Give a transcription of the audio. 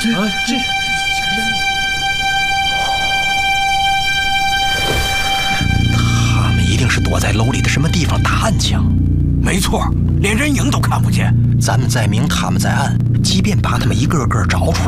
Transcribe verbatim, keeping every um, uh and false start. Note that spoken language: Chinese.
这啊这。 是躲在楼里的什么地方打暗枪？ 没错，连人影都看不见。 咱们在明，他们在暗，即便把他们一个个找出